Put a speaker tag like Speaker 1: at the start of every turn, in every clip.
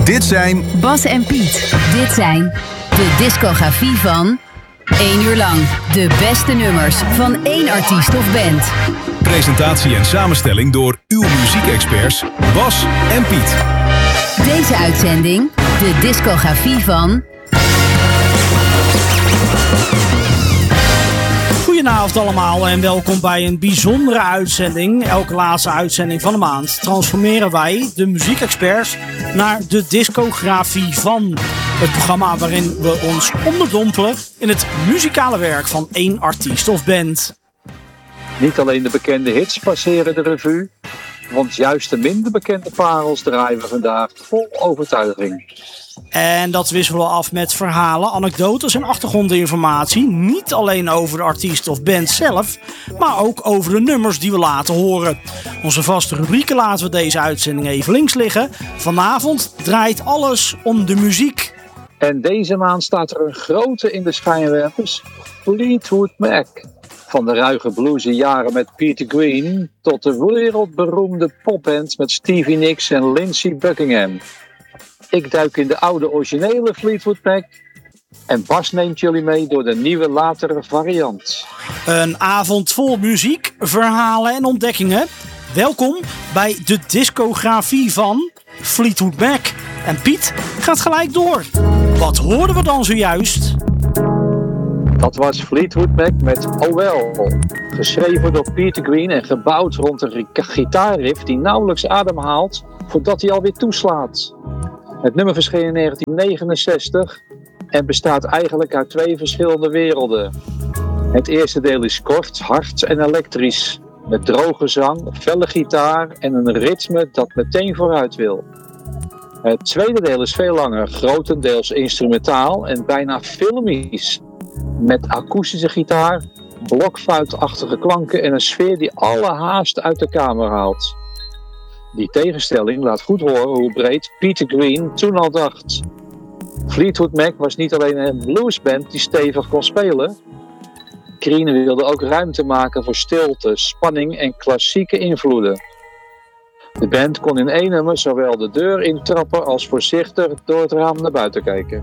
Speaker 1: Dit zijn
Speaker 2: Bas en Piet. Dit zijn de discografie van 1 uur lang. De beste nummers van 1 artiest of band.
Speaker 1: presentatie en samenstelling door uw muziekexperts Bas en Piet.
Speaker 2: Deze uitzending, de discografie van...
Speaker 3: Goedenavond allemaal en welkom bij een bijzondere uitzending. Elke laatste uitzending van de maand transformeren wij, de muziekexperts, naar de discografie van. Het programma waarin we ons onderdompelen in het muzikale werk van 1 artiest of band.
Speaker 4: Niet alleen de bekende hits passeren de revue, want juist de minder bekende parels draaien we vandaag vol overtuiging.
Speaker 3: En dat wisselen we af met verhalen, anekdotes en achtergrondinformatie. Niet alleen over de artiest of band zelf, maar ook over de nummers die we laten horen. Onze vaste rubrieken laten we deze uitzending even links liggen. Vanavond draait alles om de muziek.
Speaker 4: En deze maand staat er een grote in de schijnwerpers, Fleetwood Mac. Van de ruige bluesy jaren met Peter Green tot de wereldberoemde popband met Stevie Nicks en Lindsey Buckingham. Ik duik in de oude originele Fleetwood Mac en Bas neemt jullie mee door de nieuwe latere variant.
Speaker 3: Een avond vol muziek, verhalen en ontdekkingen. Welkom bij de discografie van Fleetwood Mac. En Piet gaat gelijk door. Wat hoorden we dan zojuist?
Speaker 4: Dat was Fleetwood Mac met Oh Well. Geschreven door Peter Green en gebouwd rond een gitaarriff die nauwelijks ademhaalt voordat hij alweer toeslaat. Het nummer verscheen in 1969 en bestaat eigenlijk uit 2 verschillende werelden. Het eerste deel is kort, hard en elektrisch, met droge zang, felle gitaar en een ritme dat meteen vooruit wil. Het tweede deel is veel langer, grotendeels instrumentaal en bijna filmisch, met akoestische gitaar, blokfluitachtige klanken en een sfeer die alle haast uit de kamer haalt. Die tegenstelling laat goed horen hoe breed Peter Green toen al dacht. Fleetwood Mac was niet alleen een bluesband die stevig kon spelen. Green wilde ook ruimte maken voor stilte, spanning en klassieke invloeden. De band kon in 1 nummer zowel de deur intrappen als voorzichtig door het raam naar buiten kijken.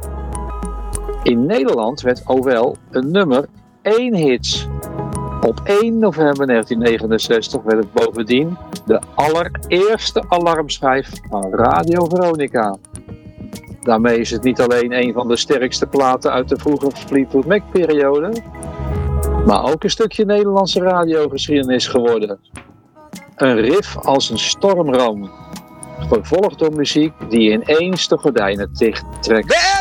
Speaker 4: In Nederland werd Oh Well een nummer 1 hit. Op 1 november 1969 werd het bovendien de allereerste alarmschijf van Radio Veronica. Daarmee is het niet alleen een van de sterkste platen uit de vroege Fleetwood Mac-periode, maar ook een stukje Nederlandse radiogeschiedenis geworden. Een riff als een stormram, gevolgd door muziek die ineens de gordijnen dicht trekt.